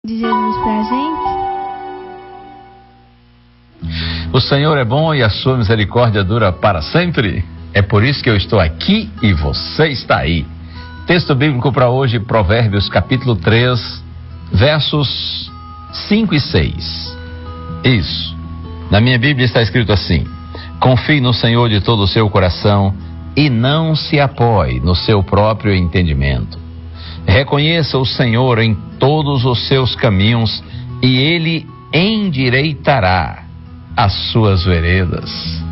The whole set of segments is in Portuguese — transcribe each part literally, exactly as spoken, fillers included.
de Jesus pra gente? O Senhor é bom e a sua misericórdia dura para sempre. É por isso que eu estou aqui e você está aí. Texto bíblico para hoje, Provérbios capítulo três, versos cinco e seis. Isso. Na minha Bíblia está escrito assim: confie no Senhor de todo o seu coração e não se apoie no seu próprio entendimento. Reconheça o Senhor em todos os seus caminhos e Ele endireitará as suas veredas.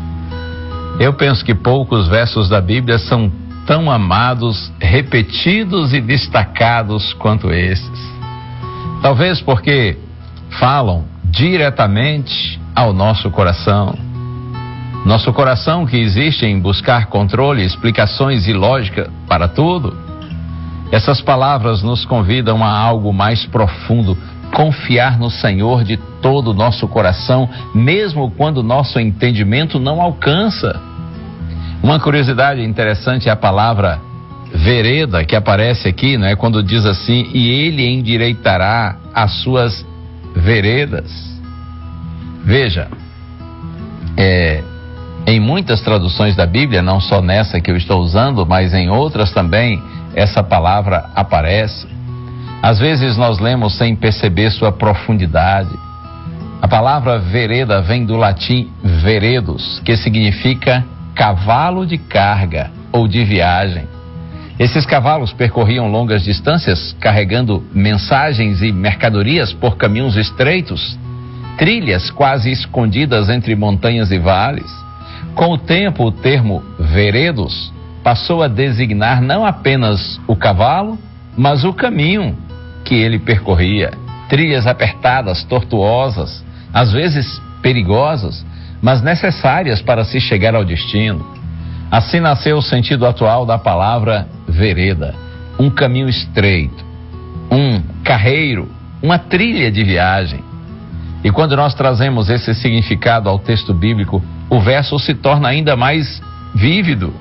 Eu penso que poucos versos da Bíblia são tão amados, repetidos e destacados quanto esses. Talvez porque falam diretamente ao nosso coração. Nosso coração que existe em buscar controle, explicações e lógica para tudo. Essas palavras nos convidam a algo mais profundo, confiar no Senhor de todo o nosso coração, mesmo quando nosso entendimento não alcança. Uma curiosidade interessante é a palavra vereda, que aparece aqui, não é? Quando diz assim: e Ele endireitará as suas veredas. Veja, é, em muitas traduções da Bíblia, não só nessa que eu estou usando, mas em outras também, essa palavra aparece. Às vezes nós lemos sem perceber sua profundidade. A palavra vereda vem do latim veredos, que significa cavalo de carga ou de viagem. Esses cavalos percorriam longas distâncias, carregando mensagens e mercadorias por caminhos estreitos, trilhas quase escondidas entre montanhas e vales. Com o tempo, o termo veredos passou a designar não apenas o cavalo, mas o caminho que ele percorria. Trilhas apertadas, tortuosas, às vezes perigosas, mas necessárias para se chegar ao destino. Assim nasceu o sentido atual da palavra vereda: um caminho estreito, um carreiro, uma trilha de viagem. E quando nós trazemos esse significado ao texto bíblico, o verso se torna ainda mais vívido.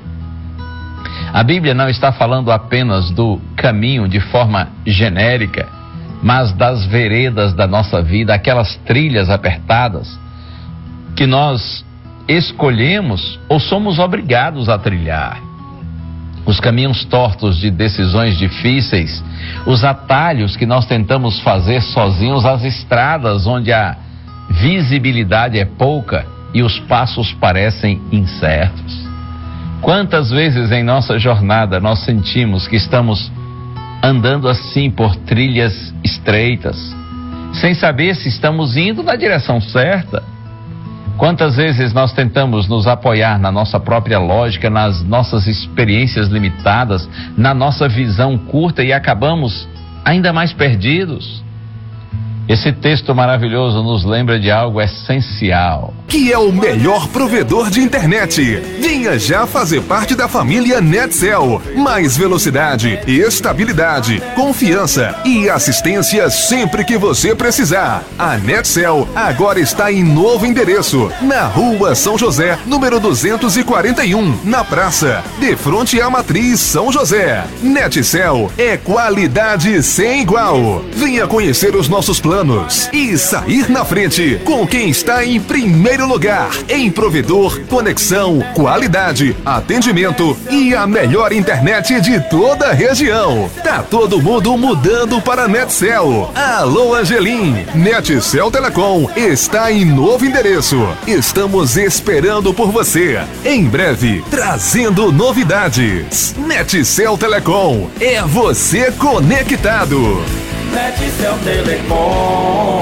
A Bíblia não está falando apenas do caminho de forma genérica, mas das veredas da nossa vida, aquelas trilhas apertadas que nós escolhemos ou somos obrigados a trilhar. Os caminhos tortos de decisões difíceis, os atalhos que nós tentamos fazer sozinhos, as estradas onde a visibilidade é pouca e os passos parecem incertos. Quantas vezes em nossa jornada nós sentimos que estamos andando assim por trilhas estreitas, sem saber se estamos indo na direção certa? Quantas vezes nós tentamos nos apoiar na nossa própria lógica, nas nossas experiências limitadas, na nossa visão curta e acabamos ainda mais perdidos? Esse texto maravilhoso nos lembra de algo essencial. Que é o melhor provedor de internet. Venha já fazer parte da família NetCell. Mais velocidade, estabilidade, confiança e assistência sempre que você precisar. A NetCell agora está em novo endereço, na Rua São José, número duzentos e quarenta e um, na praça, de frente à Matriz São José. NetCell é qualidade sem igual. Venha conhecer os nossos planos e sair na frente com quem está em primeiro lugar em provedor, conexão, qualidade, atendimento e a melhor internet de toda a região. Tá todo mundo mudando para NetCell. Alô, Angelim. NetCell Telecom está em novo endereço. Estamos esperando por você. Em breve, trazendo novidades. NetCell Telecom é você conectado. NetCell Telecom.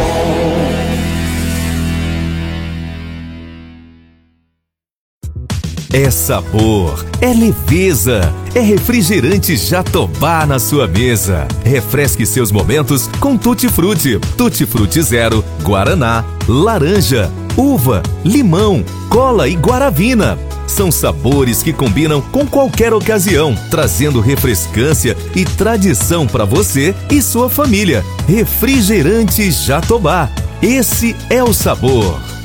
É sabor, é leveza, é refrigerante Jatobá na sua mesa. Refresque seus momentos com Tutti Frutti, Tutti Frutti Zero, Guaraná, laranja, uva, limão, cola e guaravina. São sabores que combinam com qualquer ocasião, trazendo refrescância e tradição para você e sua família. Refrigerante Jatobá. Esse é o sabor.